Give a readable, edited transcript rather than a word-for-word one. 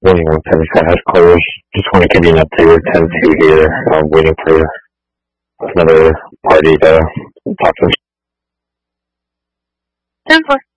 Waiting 175 close. Just want to give you an update with 10-2 here. Waiting for another party to talk to us. 10-4.